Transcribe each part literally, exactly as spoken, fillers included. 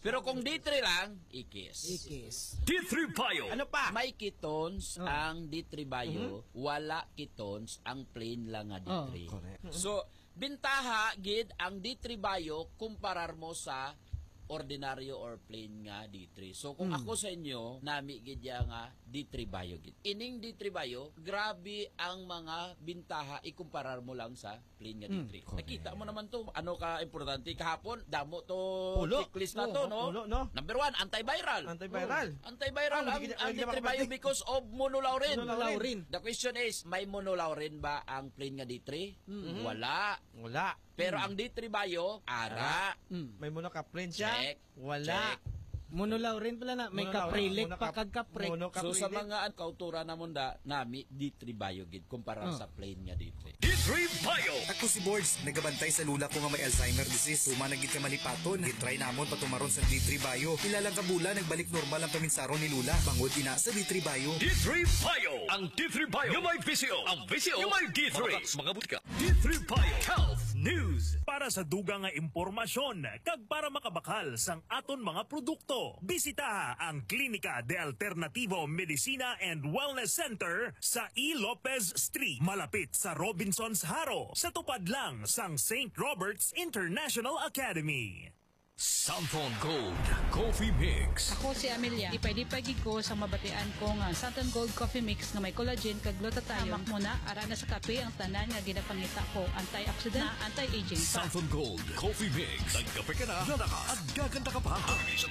Pero kung D three lang, ikis. Ikis. D three Bio. Ano pa? May ketones Oh. ang D three Bio, wala ketones ang plain lang nga D three. Oh, correct. So, bintaha gid ang D three Bio kumparar mo sa ordinaryo or plain nga D three. So kung Mm. ako sa inyo, nami gid ya nga D three Bio gid. Ining D three Bio, grabe ang mga bintaha ikumparar mo lang sa plain nga D three. Mm, Nakita mo naman to, ano ka importante kahapon, damo to Pulo. checklist na to, Oo, no? pulo, no? Number one, antiviral. Antiviral. Oh, antiviral Ah, ang, hindi ka- ang hindi D ka three Bio makapag- because of monolaurin. Monolaurin. The question is, may monolaurin ba ang plain nga D three? Wala. Wala. Pero ang D three Bio, ara. Mm. May monocaprin siya? Check. Wala. Check. Monolaurin pala na, may Monolaurin, kaprilik monoca- pa kagkaprek. monocaprilik. So sa mga an- kautura na munda, nami D three Bio gid kumpara Oh. sa plain nga D three. D three Bio. Ako si Boards, nagabantay sa lula ko nga may Alzheimer disease. Humanagit ka malipaton, gitry namon patumaron sa D three Bio. Ilang kabula, nagbalik normal ang paminsaron ni Lula. Bangod ina sa D three Bio. D three Bio. Ang D three Bio. Yung may visio. Ang visio. Yung may D three. Mga butika. D three Bio. Health News. Para sa dugang nga impormasyon, kag para makabakal sang aton mga produkto, bisita ang Klinika de Alternativo Medicina and Wellness Center sa E. Lopez Street, malapit sa Robinsons Haro, sa tupad lang sang Saint Robert's International Academy. Santon Gold Coffee Mix. Ako si Amelia. Ipay-dipay ko sa mabatian ko nga Santon Gold Coffee Mix nga may collagen kag glutathione. Hamak mo na ara na sa kape ang tanan nga ginapangita ko. Antioxidant na anti-aging pa. Santon Gold Coffee Mix. Nagkape ka na, gana ka, at gaganda ka pa.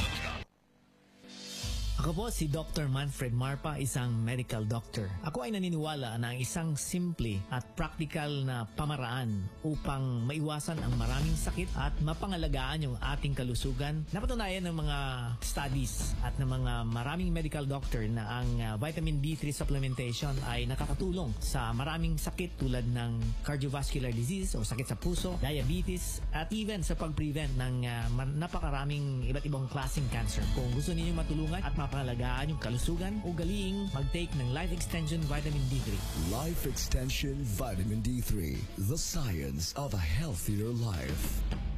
Ako po si Doctor Manfred Marpa, isang medical doctor. Ako ay naniniwala na ang isang simple at practical na pamaraan upang maiwasan ang maraming sakit at mapangalagaan yung ating kalusugan. Napatunayan ng mga studies at ng mga maraming medical doctor na ang uh, vitamin D three supplementation ay nakakatulong sa maraming sakit tulad ng cardiovascular disease o sakit sa puso, diabetes, at even sa pag-prevent ng uh, napakaraming iba't ibang klaseng cancer. Kung gusto niyo matulungan at mapangalagaan yung kalusugan, ugaliing mag-take ng Life Extension Vitamin D three. Life Extension Vitamin D three, the science of a healthier life.